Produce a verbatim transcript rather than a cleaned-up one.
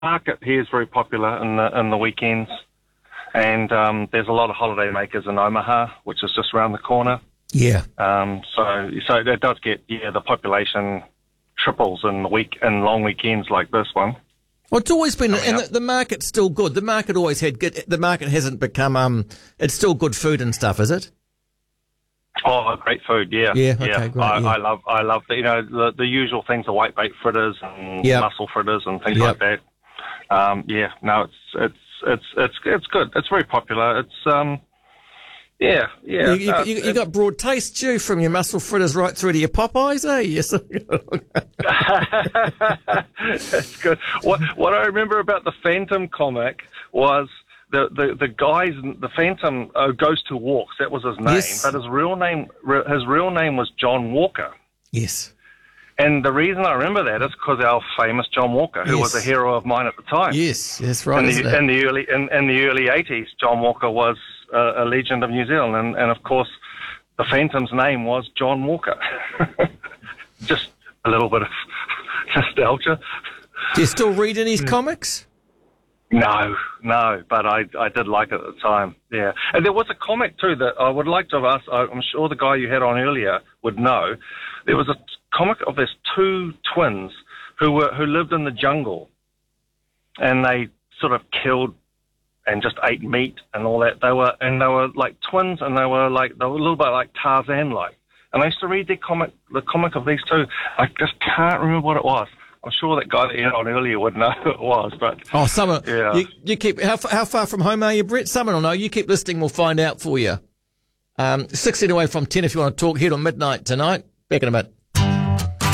market here is very popular in the in the weekends, and um, there's a lot of holiday makers in Omaha, which is just around the corner. Yeah. Um, so so it does get yeah the population triples in the week in long weekends like this one. Well, it's always been, Coming and up. the, the market's still good. The market always had good. The market hasn't become. Um, it's still good food and stuff, is it? Oh, great food, yeah. Yeah, okay, great, I, yeah. I love, I love the, you know, the, the usual things, the white bait fritters and Yep. mussel fritters and things Yep. like that. Um, yeah, no, it's, it's, it's, it's, it's good. It's very popular. It's, um, yeah, yeah. You, you, no, you, you it's- got broad taste, you, from your mussel fritters right through to your Popeyes, eh? Yes. That's good. What, what I remember about the Phantom comic was the, the, the guys, the Phantom uh, goes to walks. That was his name, Yes. but his real name, re- his real name was John Walker. Yes. And the reason I remember that is because our famous John Walker, who Yes. was a hero of mine at the time. Yes, that's right. In isn't the, it? in the early in, in the early eighties, John Walker was uh, a legend of New Zealand, and, and of course, the Phantom's name was John Walker. Just a little bit of nostalgia. Do you still read any Hmm. comics? No, no, but I I did like it at the time. Yeah, and there was a comic too that I would like to have asked. I'm sure the guy you had on earlier would know. There was a comic of these two twins who were who lived in the jungle, and they sort of killed and just ate meat and all that. They were and they were like twins, and they were like they were a little bit like Tarzan-like. And I used to read their comic, the comic of these two. I just can't remember what it was. I'm sure that guy that you had on earlier would know who it was, but Oh, Summer. Yeah. You, you keep how, f- how far from home are you, Brett? Someone will know. You keep listening. We'll find out for you. Um, sixteen away from ten if you want to talk. Here on midnight tonight. Back in a bit.